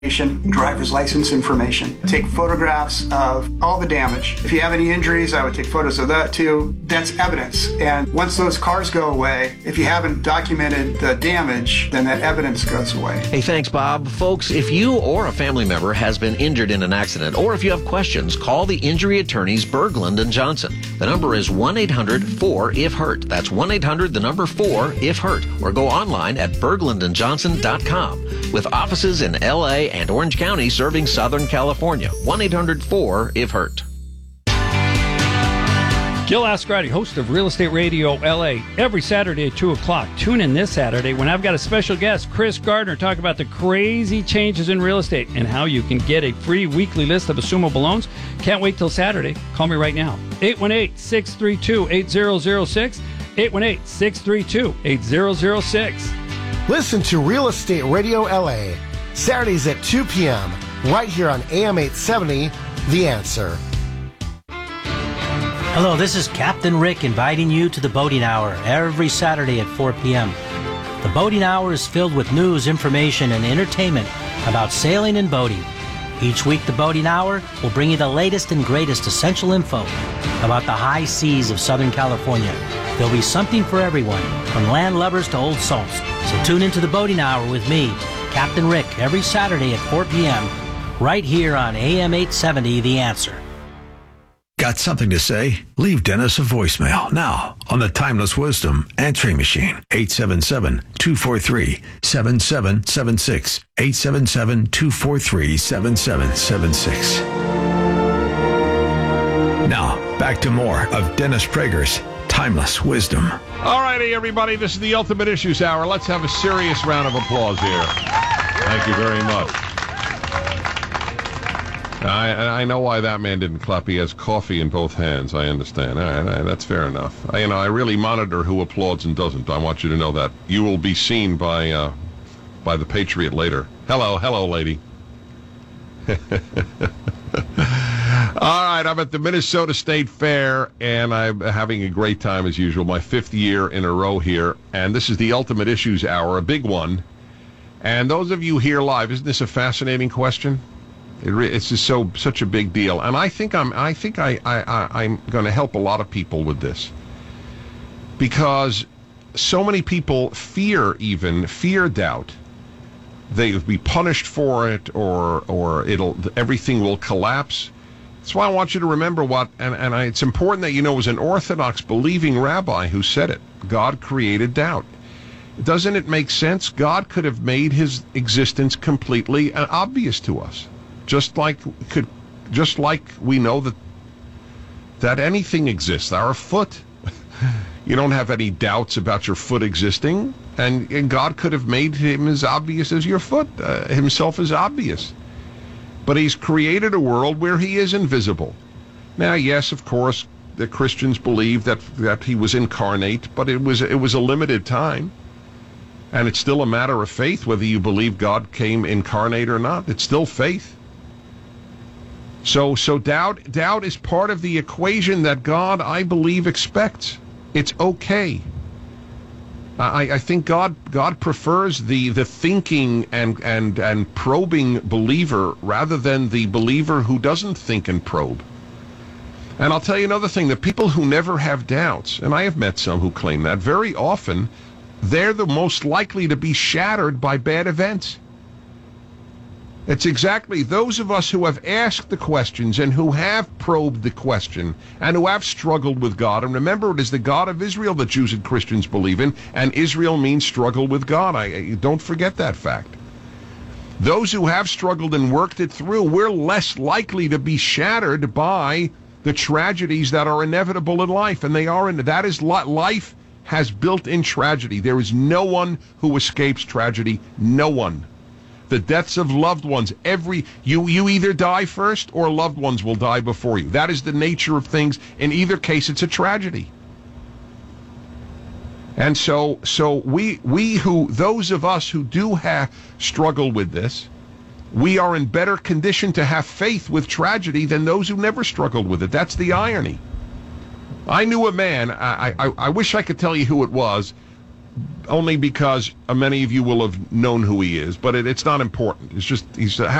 driver's license information. Take photographs of all the damage. If you have any injuries, I would take photos of that too. That's evidence. And once those cars go away, if you haven't documented the damage, then that evidence goes away. Hey, thanks, Bob. Folks, if you or a family member has been injured in an accident, or if you have questions, call the injury attorneys Berglund and Johnson. The number is 1-800-4-IF-HURT. That's 1-800-4-IF-HURT. Or go online at berglundandjohnson.com. With offices in L.A. and Orange County serving Southern California. 1-800-4-IF-HURT. Gil Ascarati, host of Real Estate Radio LA, every Saturday at 2 o'clock. Tune in this Saturday when I've got a special guest, Chris Gardner, talk about the crazy changes in real estate and how you can get a free weekly list of assumable loans. Can't wait till Saturday. Call me right now. 818-632-8006. 818-632-8006. Listen to Real Estate Radio LA, Saturdays at 2 p.m., right here on AM 870, The Answer. Hello, this is Captain Rick inviting you to the Boating Hour every Saturday at 4 p.m. The Boating Hour is filled with news, information, and entertainment about sailing and boating. Each week, the Boating Hour will bring you the latest and greatest essential info about the high seas of Southern California. There'll be something for everyone, from land lovers to old salts. So tune into the Boating Hour with me, Captain Rick, every Saturday at 4 p.m., right here on AM 870, The Answer. Got something to say? Leave Dennis a voicemail now on the Timeless Wisdom answering machine. 877-243-7776. 877-243-7776. Now, back to more of Dennis Prager's Timeless Wisdom. All righty, everybody. This is the Ultimate Issues Hour. Let's have a serious round of applause here. Thank you very much. I know why that man didn't clap. He has coffee in both hands. I understand. All right, that's fair enough. I really monitor who applauds and doesn't. I want you to know that. You will be seen by the Patriot later. Hello, lady. All right, I'm at the Minnesota State Fair, and I'm having a great time as usual. My 5th year in a row here, and this is the Ultimate Issues Hour, a big one. And those of you here live, isn't this a fascinating question? It's just such a big deal, and I think I'm going to help a lot of people with this, because so many people fear doubt. They'll be punished for it, or everything will collapse. That's why I want you to remember it's important that you know it was an Orthodox believing rabbi who said it. God created doubt. Doesn't it make sense? God could have made his existence completely obvious to us. Just like we know that anything exists. Our foot. You don't have any doubts about your foot existing, and God could have made him as obvious as your foot. Himself is obvious. But he's created a world where he is invisible. Now, yes, of course, the Christians believe that he was incarnate, but it was a limited time. And it's still a matter of faith whether you believe God came incarnate or not. It's still faith. So doubt is part of the equation that God, I believe, expects. It's okay. I think God prefers the thinking and probing believer rather than the believer who doesn't think and probe. And I'll tell you another thing, the people who never have doubts, and I have met some who claim that, very often they're the most likely to be shattered by bad events. It's exactly those of us who have asked the questions and who have probed the question and who have struggled with God. And remember, it is the God of Israel that Jews and Christians believe in, and Israel means struggle with God. Don't forget that fact. Those who have struggled and worked it through, we're less likely to be shattered by the tragedies that are inevitable in life, and they are. That is, life has built-in tragedy. There is no one who escapes tragedy. No one. The deaths of loved ones, you either die first or loved ones will die before you. That is the nature of things. In either case, it's a tragedy. And so those of us who do have struggled with this, we are in better condition to have faith with tragedy than those who never struggled with it. That's the irony. I knew a man, I wish I could tell you who it was, only because many of you will have known who he is, but it's not important. It's just he's